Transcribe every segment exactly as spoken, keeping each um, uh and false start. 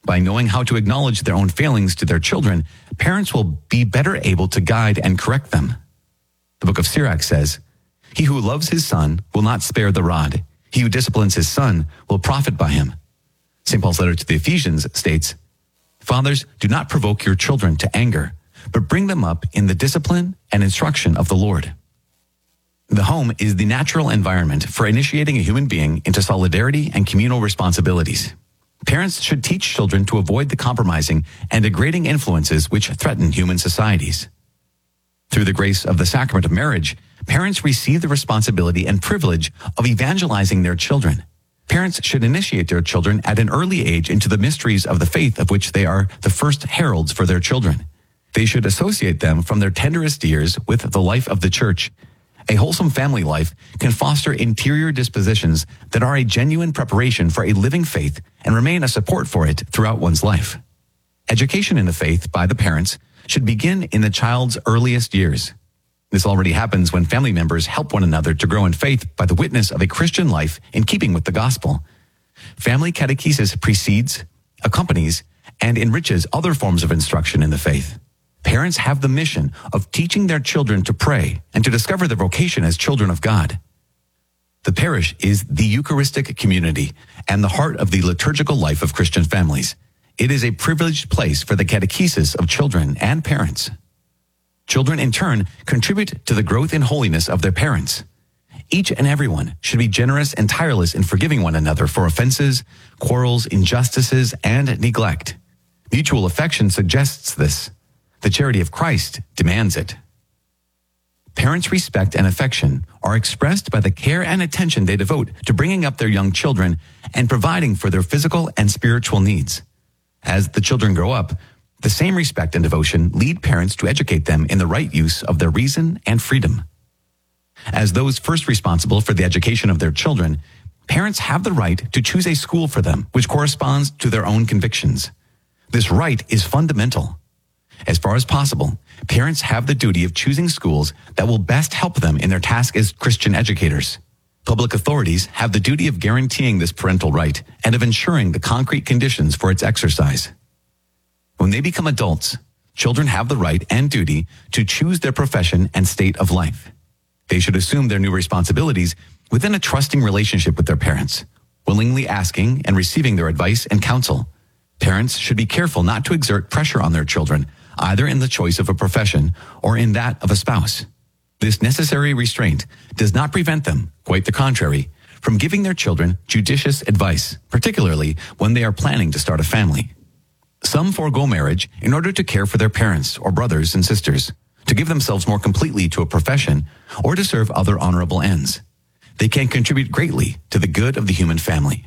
By knowing how to acknowledge their own failings to their children, parents will be better able to guide and correct them. The book of Sirach says, "He who loves his son will not spare the rod. He who disciplines his son will profit by him." Saint Paul's letter to the Ephesians states, "Fathers, do not provoke your children to anger, but bring them up in the discipline and instruction of the Lord." The home is the natural environment for initiating a human being into solidarity and communal responsibilities. Parents should teach children to avoid the compromising and degrading influences which threaten human societies. Through the grace of the sacrament of marriage, parents receive the responsibility and privilege of evangelizing their children. Parents should initiate their children at an early age into the mysteries of the faith of which they are the first heralds for their children. They should associate them from their tenderest years with the life of the church. A wholesome family life can foster interior dispositions that are a genuine preparation for a living faith and remain a support for it throughout one's life. Education in the faith by the parents should begin in the child's earliest years. This already happens when family members help one another to grow in faith by the witness of a Christian life in keeping with the gospel. Family catechesis precedes, accompanies, and enriches other forms of instruction in the faith. Parents have the mission of teaching their children to pray and to discover their vocation as children of God. The parish is the Eucharistic community and the heart of the liturgical life of Christian families. It is a privileged place for the catechesis of children and parents. Children, in turn, contribute to the growth in holiness of their parents. Each and everyone should be generous and tireless in forgiving one another for offenses, quarrels, injustices, and neglect. Mutual affection suggests this. The charity of Christ demands it. Parents' respect and affection are expressed by the care and attention they devote to bringing up their young children and providing for their physical and spiritual needs. As the children grow up, the same respect and devotion lead parents to educate them in the right use of their reason and freedom. As those first responsible for the education of their children, parents have the right to choose a school for them which corresponds to their own convictions. This right is fundamental. As far as possible, parents have the duty of choosing schools that will best help them in their task as Christian educators. Public authorities have the duty of guaranteeing this parental right and of ensuring the concrete conditions for its exercise. When they become adults, children have the right and duty to choose their profession and state of life. They should assume their new responsibilities within a trusting relationship with their parents, willingly asking and receiving their advice and counsel. Parents should be careful not to exert pressure on their children, either in the choice of a profession or in that of a spouse. This necessary restraint does not prevent them, quite the contrary, from giving their children judicious advice, particularly when they are planning to start a family. Some forego marriage in order to care for their parents or brothers and sisters, to give themselves more completely to a profession, or to serve other honorable ends. They can contribute greatly to the good of the human family.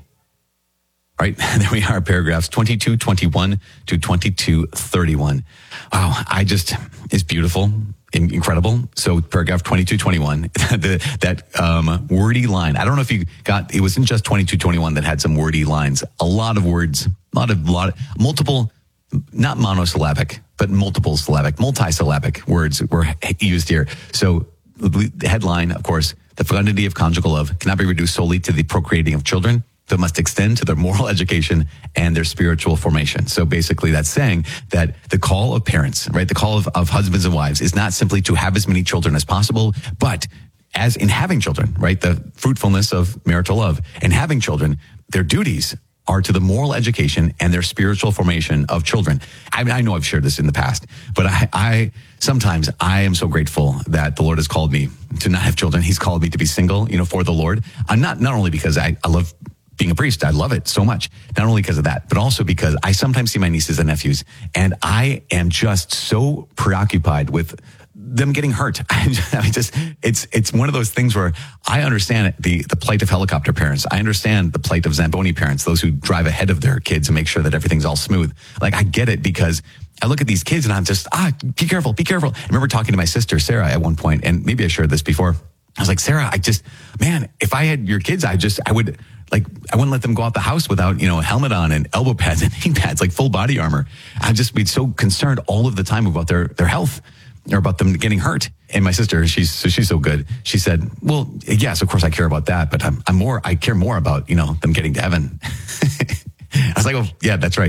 All right, there we are, paragraphs twenty-two twenty-one to twenty-two thirty-one. Wow, I just, it's beautiful, incredible. So paragraph twenty-two twenty-one, the, that um, wordy line. I don't know if you got, it wasn't just twenty-two twenty-one that had some wordy lines. A lot of words, a lot of, lot of, multiple, not monosyllabic, but multiple syllabic, multisyllabic words were used here. So the headline, of course, the fecundity of conjugal love cannot be reduced solely to the procreating of children, that must extend to their moral education and their spiritual formation. So basically that's saying that the call of parents, right, the call of, of husbands and wives is not simply to have as many children as possible, but as in having children, right, the fruitfulness of marital love, and having children, their duties are to the moral education and their spiritual formation of children. I mean, I know I've shared this in the past, but I, I sometimes I am so grateful that the Lord has called me to not have children. He's called me to be single, you know, for the Lord. I'm not, not only because I, I love being a priest, I love it so much. Not only because of that, but also because I sometimes see my nieces and nephews, and I am just so preoccupied with them getting hurt. I just, it's, it's one of those things where I understand the, the plight of helicopter parents. I understand the plight of Zamboni parents, those who drive ahead of their kids and make sure that everything's all smooth. Like, I get it, because I look at these kids and I'm just, ah, be careful, be careful. I remember talking to my sister, Sarah, at one point, and maybe I shared this before. I was like, Sarah, I just, man, if I had your kids, I just, I would, like, I wouldn't let them go out the house without, you know, a helmet on and elbow pads and knee pads, like full body armor. I'd just be so concerned all of the time about their, their health, or about them getting hurt. And my sister, she's, so she's so good. She said, well, yes, of course I care about that, but I'm, I'm more, I care more about, you know, them getting to heaven. I was like, oh, yeah, that's right.